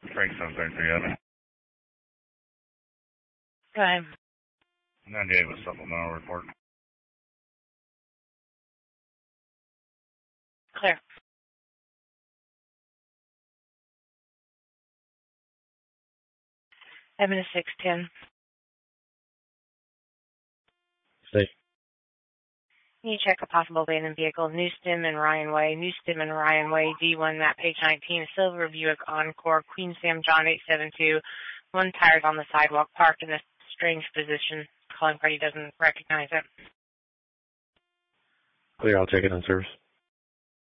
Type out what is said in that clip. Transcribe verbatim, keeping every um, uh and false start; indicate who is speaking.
Speaker 1: Frank seven thirty-three Evan.
Speaker 2: Go ahead.
Speaker 1: ninety-eight with supplemental report.
Speaker 2: Clear. Evan is six ten.
Speaker 3: Stay.
Speaker 2: Can you check a possible abandoned vehicle? Newstem and Ryan Way. Newstem and Ryan Way, D one, map page nineteen. A silver Buick Encore, Queen Sam John eight seven two. One tire's on the sidewalk, parked in a strange position. Calling party doesn't recognize it.
Speaker 3: Clear, I'll check it on service.